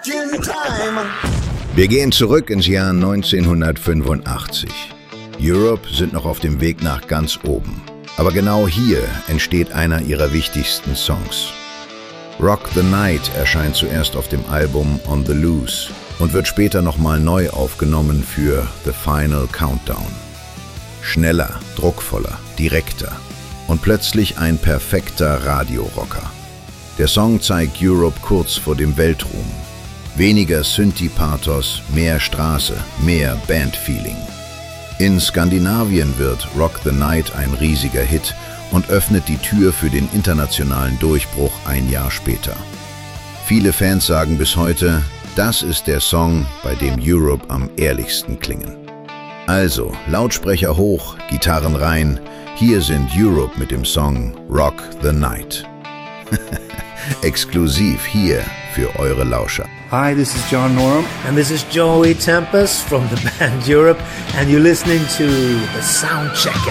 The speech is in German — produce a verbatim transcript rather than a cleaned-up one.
Wir gehen zurück ins Jahr neunzehnhundertfünfundachtzig. Europe sind noch auf dem Weg nach ganz oben. Aber genau hier entsteht einer ihrer wichtigsten Songs. Rock the Night erscheint zuerst auf dem Album On the Loose und wird später nochmal neu aufgenommen für The Final Countdown. Schneller, druckvoller, direkter und plötzlich ein perfekter Radiorocker. Der Song zeigt Europe kurz vor dem Weltruhm. Weniger Synthie-Pathos, mehr Straße, mehr Bandfeeling. In Skandinavien wird Rock the Night ein riesiger Hit und öffnet die Tür für den internationalen Durchbruch ein Jahr später. Viele Fans sagen bis heute, das ist der Song, bei dem Europe am ehrlichsten klingen. Also, Lautsprecher hoch, Gitarren rein, hier sind Europe mit dem Song Rock the Night. Exklusiv hier für eure Lauscher. Hi, this is John Norum. And this is Joey Tempest from the band Europe, and you're listening to The Soundcheck.